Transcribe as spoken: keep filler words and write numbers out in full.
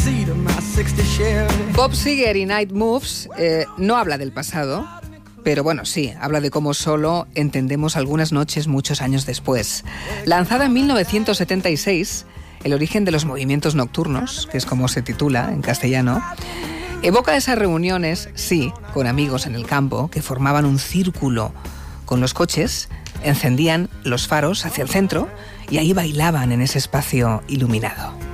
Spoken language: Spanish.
Bob Seger y Night Moves eh, no habla del pasado, pero bueno, sí, habla de cómo solo entendemos algunas noches muchos años después. Lanzada en mil novecientos setenta y seis, El origen de los movimientos nocturnos, que es como se titula en castellano, evoca esas reuniones, sí, con amigos en el campo, que formaban un círculo con los coches, encendían los faros hacia el centro y ahí bailaban en ese espacio iluminado.